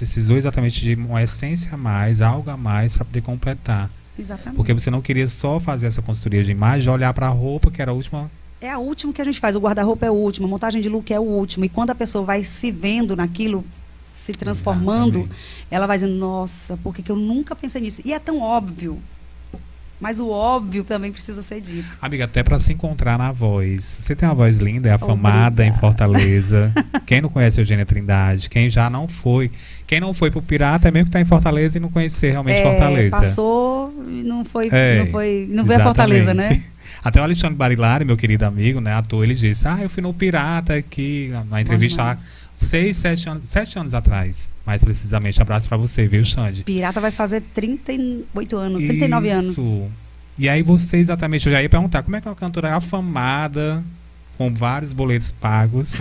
precisou exatamente de uma essência a mais, algo a mais para poder completar. Exatamente. Porque você não queria só fazer essa consultoria de imagem, olhar para a roupa, que era a última. É a última que a gente faz, o guarda-roupa é o último, a montagem de look é o último. E quando a pessoa vai se vendo naquilo, se transformando, Exatamente. ela vai dizendo, nossa, por que eu nunca pensei nisso? E é tão óbvio. Mas o óbvio também precisa ser dito. Amiga, até para se encontrar na voz. Você tem uma voz linda, é afamada Obrigada. em Fortaleza. Quem não conhece a Eugênia Trindade, quem já não foi, quem não foi pro Pirata é mesmo que tá em Fortaleza e não conhecer realmente Fortaleza. Passou e não foi, não veio a exatamente. Fortaleza, né? Até o Alexandre Barilari, meu querido amigo, né, ator, ele disse, eu fui no Pirata aqui, na entrevista lá, 7 anos atrás, mais precisamente. Abraço pra você, viu, Xande? Pirata vai fazer 38 anos, 39 anos. E aí você exatamente, eu já ia perguntar, como é que uma cantora é afamada, com vários boletos pagos,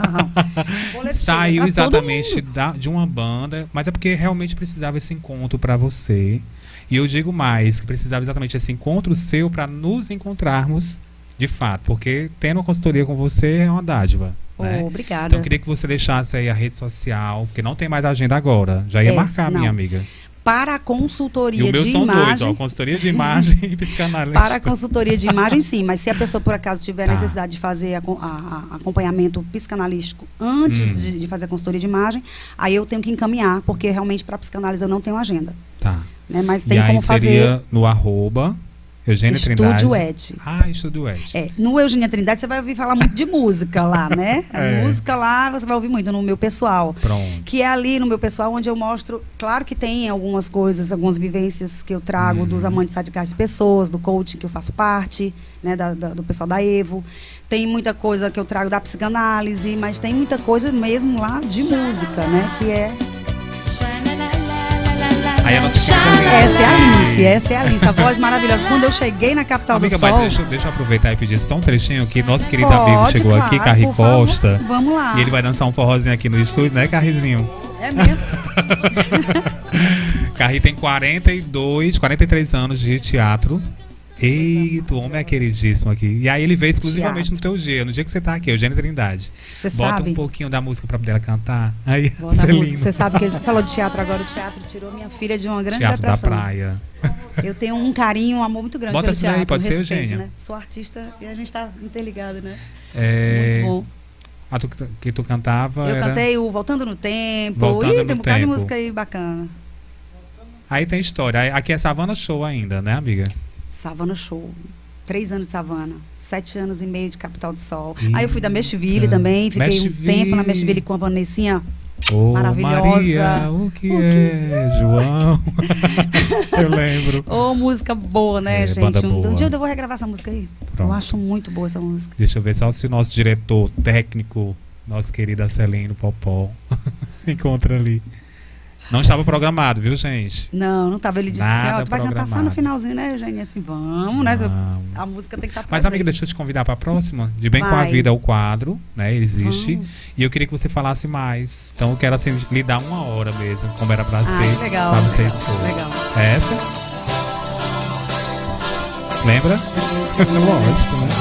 saiu exatamente de uma banda, mas é porque realmente precisava esse encontro pra você. E eu digo mais, que precisava exatamente esse encontro seu para nos encontrarmos de fato, porque tendo uma consultoria com você é uma dádiva. Né? Obrigada. Então eu queria que você deixasse aí a rede social, porque não tem mais agenda agora. Já ia marcar, minha amiga. Para a consultoria e o meu de são imagem. Dois, consultoria de imagem e psicanalista. Para a consultoria de imagem, sim, mas se a pessoa por acaso tiver necessidade de fazer acompanhamento psicanalístico antes de fazer a consultoria de imagem, aí eu tenho que encaminhar, porque realmente para a psicanálise eu não tenho agenda. Tá. Né? Mas tem e aí como fazer. Seria no @ Eugênia Trindade. Estúdio Ed. Estúdio Ed. No Eugênia Trindade você vai ouvir falar muito de música lá, né? A música lá você vai ouvir muito no meu pessoal. Pronto. Que é ali no meu pessoal onde eu mostro, claro que tem algumas coisas, algumas vivências que eu trago dos amantes radicais de pessoas, do coaching que eu faço parte, né? Do pessoal da Evo. Tem muita coisa que eu trago da psicanálise, mas tem muita coisa mesmo lá de música, né? Que é... Essa é a Alice, a voz maravilhosa. Quando eu cheguei na Capital do Sol... Deixa eu aproveitar e pedir só um trechinho que nosso querido amigo chegou aqui, Carri Costa. Vamos lá. E ele vai dançar um forrozinho aqui no estúdio, né, Carrizinho? É mesmo? Carri tem 43 anos de teatro. Eita, o homem é queridíssimo aqui. E aí ele veio exclusivamente no teu dia, no dia que você tá aqui, Eugênia Trindade. Você Bota sabe? Um pouquinho da música pra poder ela cantar. Aí, você sabe que ele falou de teatro agora, o teatro tirou minha filha de uma grande teatro depressão. Da praia. Eu tenho um carinho, um amor muito grande Bota pelo teatro. Aí, pode ser, respeito, Eugênia. né? Sou artista e a gente tá interligado, né? Muito bom. Que tu cantava. Eu cantei o Voltando no Tempo. Tem um bocado de música aí bacana. Aí tem história. Aqui é Savana Show ainda, né, amiga? Savana Show. 3 anos de Savana, 7 anos e meio de Capital do Sol. Aí eu fui da Meshville também, fiquei um tempo na Meshville com a Vanessinha maravilhosa. Maria, o que é, João? Eu lembro. Música boa, né, gente? Boa. Um dia eu vou regravar essa música aí. Pronto. Eu acho muito boa essa música. Deixa eu ver só se o nosso diretor técnico, nosso querido Acelino Popó, encontra ali. Não estava programado, viu, gente? Não estava. Ele disse assim, tu vai cantar só no finalzinho, né, Eugênia? Assim, vamos, né? A música tem que estar presente. Mas, amiga, deixa eu te convidar para a próxima. De Bem com a Vida, o quadro, né? Ele existe. Vamos. E eu queria que você falasse mais. Então, eu quero, assim, lhe dar 1 hora mesmo, como era para ser. Legal. Pra você expor. Legal. É essa? Lembra? Lógico, né?